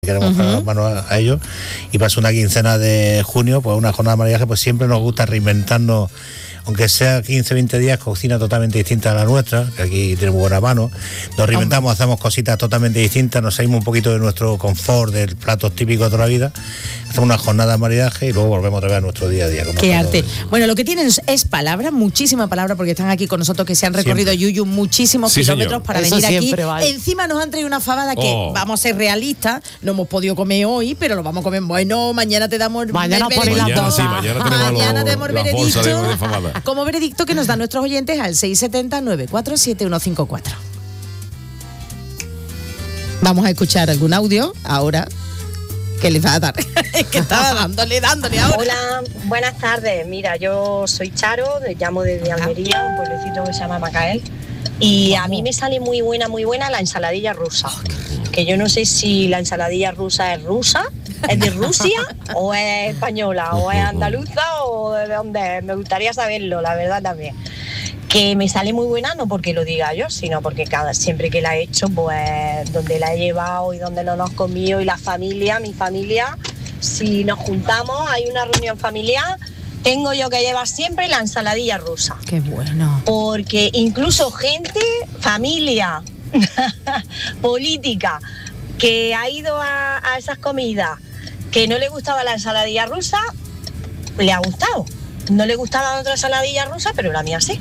queremos dar las manos a ellos, y pasa una quincena de junio, pues una jornada de maridaje, pues siempre nos gusta reinventarnos, aunque sea 15, 20 días, cocina totalmente distinta a la nuestra, que aquí tenemos buena mano, nos reinventamos, hacemos cositas totalmente distintas, nos salimos un poquito de nuestro confort, del platos típicos de toda la vida, hacemos una jornada de maridaje y luego volvemos otra vez a nuestro día a día. Qué arte. Bueno, lo que tienen es palabra, muchísima palabra, porque están aquí con nosotros, que se han recorrido, Yuyu, muchísimos kilómetros, señor, para eso venir aquí. Vale. Encima nos han traído una fabada que, vamos a ser realistas, no hemos podido comer hoy, pero lo vamos a comer. Bueno, mañana te damos mañana el veredicto. Mañana tenemos el veredicto. Como veredicto que nos dan nuestros oyentes al 670-947154. Vamos a escuchar algún audio ahora que les va a dar. Es que estaba dándole ahora. Hola, buenas tardes. Mira, yo soy Charo, llamo desde Almería, un pueblecito que se llama Macael. Y a mí me sale muy buena la ensaladilla rusa. Que yo no sé si la ensaladilla rusa, es de Rusia, o es española, o es andaluza, o de dónde. Me gustaría saberlo, la verdad también. Que me sale muy buena, no porque lo diga yo, sino porque siempre que la he hecho, pues donde la he llevado y donde no nos hemos comido, y mi familia, si nos juntamos, hay una reunión familiar, tengo yo que llevar siempre la ensaladilla rusa. Qué bueno. Porque incluso familia política, que ha ido a esas comidas, que no le gustaba la ensaladilla rusa, le ha gustado. No le gustaba otra ensaladilla rusa, pero la mía sí.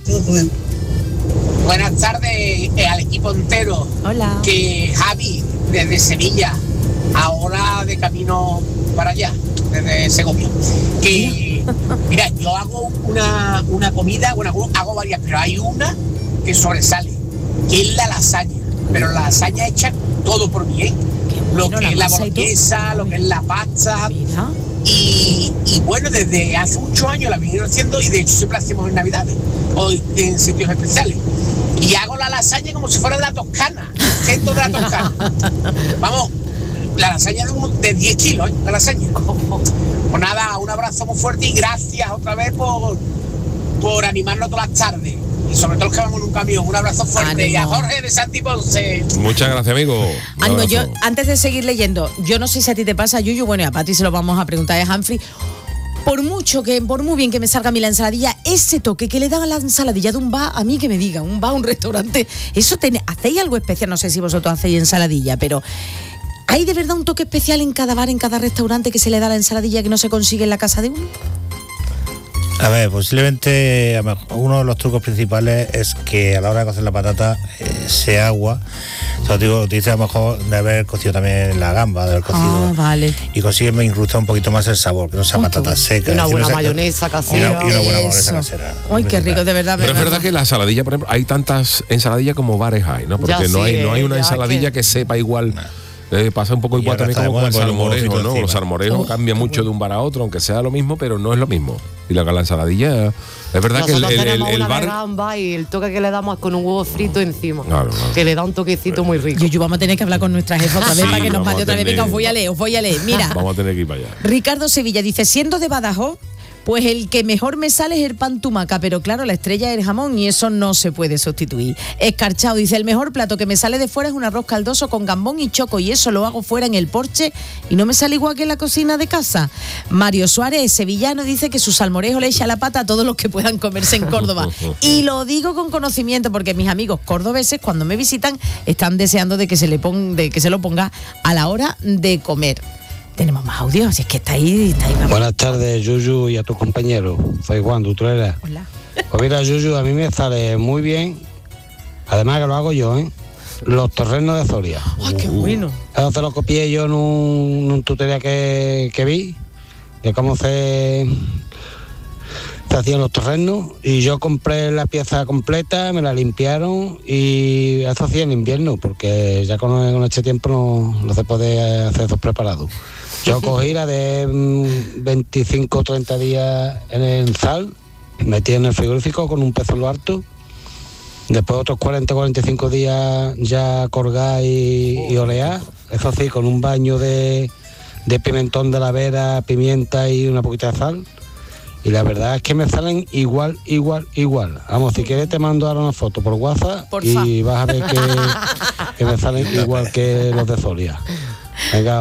Buenas tardes al equipo entero. Hola. Que Javi, desde Sevilla, ahora de camino para allá, desde Segovia. Que, mira, yo hago una comida, hago varias, pero hay una que sobresale, que es la lasaña. Pero la lasaña hecha todo por mí, ¿eh? Lo que es la boloñesa, lo que es la pasta. Y bueno, desde hace muchos años la vinieron haciendo, y de hecho siempre la hacemos en Navidades o en sitios especiales. Y hago la lasaña como si fuera de la Toscana, centro de la Toscana. Vamos, la lasaña de 10 kilos, ¿eh? La lasaña. Pues nada, un abrazo muy fuerte y gracias otra vez por animarnos todas las tardes. Y sobre todo los que vamos en un camión. Un abrazo fuerte. Y a Jorge de Santi Ponce. Muchas gracias, amigo. Ánimo, yo, antes de seguir leyendo, yo no sé si a ti te pasa, Yuyu, bueno, y a Pati se lo vamos a preguntar a Humphrey. Por muy bien que me salga a mí la ensaladilla, ese toque que le dan a la ensaladilla de un bar, a mí que me diga, un bar, un restaurante, eso ¿hacéis algo especial? No sé si vosotros hacéis ensaladilla, pero ¿hay de verdad un toque especial en cada bar, en cada restaurante, que se le da a la ensaladilla que no se consigue en la casa de uno? A ver, posiblemente uno de los trucos principales es que a la hora de cocer la patata sea agua. O sea, digo, dice a lo mejor de haber cocido también la gamba, de haber cocido. Vale. Y consigue incrustar un poquito más el sabor, que no sea patata seca. Y una buena mayonesa casera. Y una buena mayonesa casera. Uy, qué rico, de verdad. Pero es verdad que la ensaladilla, por ejemplo, hay tantas ensaladillas como bares hay, ¿no? Porque no hay una ensaladilla que sepa igual. Pasa un poco igual también como con el salmorejo, ¿no? Los salmorejos cambian mucho de un bar a otro, aunque sea lo mismo, pero no es lo mismo. Y la ensaladilla, es verdad. Nosotros que el bar gamba, y el toque que le damos es con un huevo frito encima, que le da un toquecito muy rico. Yuyu, vamos a tener que hablar con nuestra jefa otra vez, para que nos mate otra vez. Venga, os voy a leer. Mira, vamos a tener que ir para allá. Ricardo Sevilla dice, siendo de Badajoz, pues el que mejor me sale es el pan tumaca, pero claro, la estrella es el jamón y eso no se puede sustituir. Escarchado dice, el mejor plato que me sale de fuera es un arroz caldoso con gambón y choco, y eso lo hago fuera en el porche y no me sale igual que en la cocina de casa. Mario Suárez, sevillano, dice que su salmorejo le echa la pata a todos los que puedan comerse en Córdoba. Y lo digo con conocimiento porque mis amigos cordobeses, cuando me visitan, están deseando de que se lo ponga a la hora de comer. Tenemos más audio, si es que está ahí. Buenas tardes, Yuyu, y a tus compañeros. Soy Juan Dutrera. Hola. Pues mira, Yuyu, a mí me sale muy bien, además que lo hago yo, los torrenos de Soria. ¡Ay, qué bueno! Eso se lo copié yo en un tutorial que vi, de cómo se hacían los torrenos, y yo compré la pieza completa, me la limpiaron, y eso hacía en invierno, porque ya con este tiempo no se puede hacer esos preparados. Yo cogí la de 25 o 30 días en sal, metí en el frigorífico con un pez en lo harto, después otros 40 o 45 días ya colgar y olear, eso sí, con un baño de pimentón de la vera, pimienta y una poquita de sal. Y la verdad es que me salen igual. Vamos, si quieres te mando ahora una foto por WhatsApp y vas a ver que me salen igual que los de Soria. Venga,